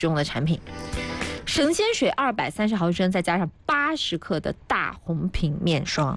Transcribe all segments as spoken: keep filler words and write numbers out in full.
用的产品。神仙水二百三十毫升，再加上八十克的大红瓶面霜。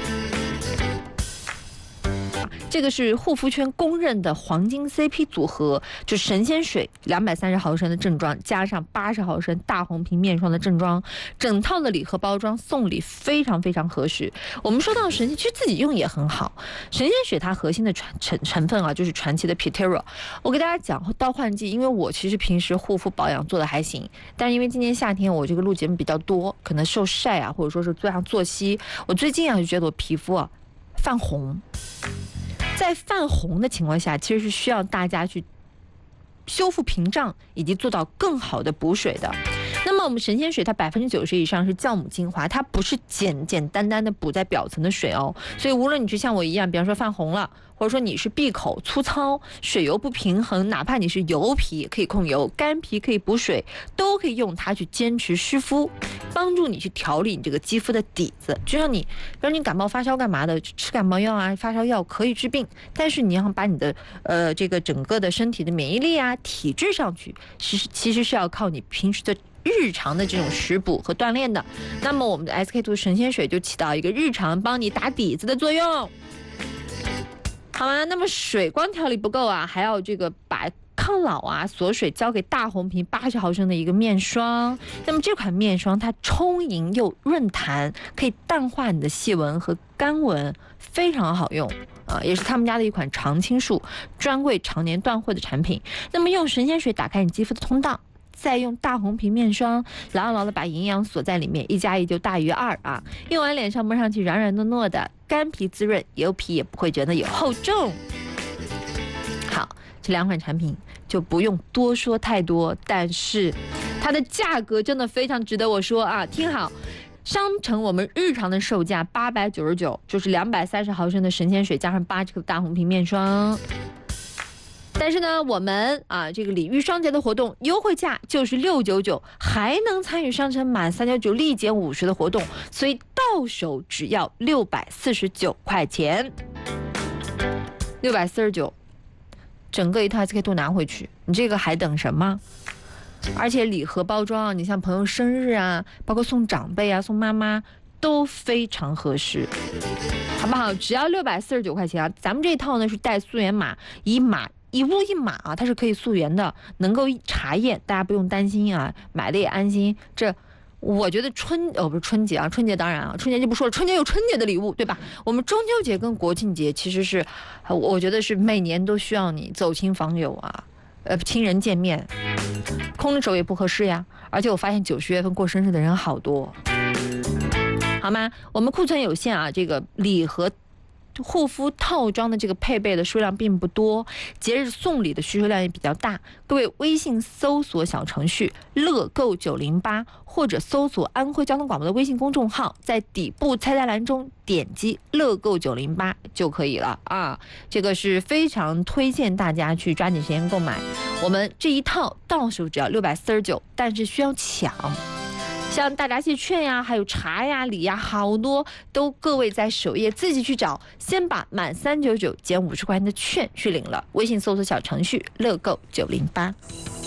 这个是护肤圈公认的黄金 C P 组合，就神仙水两百三十毫升的正装，加上八十毫升大红瓶面霜的正装，整套的礼盒包装送礼非常非常合适。我们说到神仙，其实自己用也很好。神仙水它核心的成成分啊，就是传奇的 Pitera。我给大家讲到换季，因为我其实平时护肤保养做的还行，但是因为今年夏天我这个录节目比较多，可能受晒啊，或者说是这样作息，我最近啊就觉得我皮肤啊泛红。在泛红的情况下，其实是需要大家去修复屏障，以及做到更好的补水的。那么我们神仙水它百分之九十以上是酵母精华，它不是简简单单的补在表层的水哦。所以无论你是像我一样，比方说泛红了，或者说你是闭口粗糙、水油不平衡，哪怕你是油皮可以控油，干皮可以补水，都可以用它去坚持湿敷，帮助你去调理你这个肌肤的底子。就像你，让你感冒发烧干嘛的，吃感冒药啊，发烧药可以治病，但是你要把你的呃这个整个的身体的免疫力啊、体质上去，其实其实是要靠你平时的日常的这种食补和锻炼的。那么我们的 S K two 神仙水就起到一个日常帮你打底子的作用，好吗？那么水光调理不够啊，还要这个把抗老啊锁水交给大红瓶八十毫升的一个面霜。那么这款面霜它充盈又润弹，可以淡化你的细纹和干纹，非常好用啊，也是他们家的一款常青树专为常年断货的产品。那么用神仙水打开你肌肤的通道，再用大红瓶面霜牢牢的把营养锁在里面，一加一就大于二啊！用完脸上摸上去软软糯糯的，干皮滋润，油皮也不会觉得有厚重。好，这两款产品就不用多说太多，但是它的价格真的非常值得我说啊！听好，商城我们日常的售价八百九十九，就是两百三十毫升的神仙水加上八十克大红瓶面霜。但是呢，我们啊这个礼遇双节的活动优惠价就是六九九，还能参与商城满三九九立减五十的活动，所以到手只要六百四十九块钱，六百四十九，整个一套 S K two 拿回去，你这个还等什么？而且礼盒包装，你像朋友生日啊，包括送长辈啊、送妈妈都非常合适，好不好？只要六百四十九块钱啊！咱们这一套呢是带溯源码，以码。一物一码啊，它是可以溯源的，能够查验，大家不用担心啊，买的也安心。这我觉得春哦不是春节啊，春节当然啊，春节就不说了，春节有春节的礼物，对吧？我们中秋节跟国庆节其实是，我觉得是每年都需要你走亲访友啊，呃亲人见面，空着手也不合适呀。而且我发现九十月份过生日的人好多，好吗？我们库存有限啊，这个礼盒。护肤套装的这个配备的数量并不多，节日送礼的需求量也比较大。各位微信搜索小程序乐购九零八，或者搜索安徽交通广播的微信公众号，在底部菜单栏中点击乐购九零八就可以了啊！这个是非常推荐大家去抓紧时间购买。我们这一套到手只要六百四十九，但是需要抢。像大闸蟹券呀，还有茶呀、礼呀，好多都各位在首页自己去找，先把满三九九减五十块钱的券去领了。微信搜索小程序乐购九零八。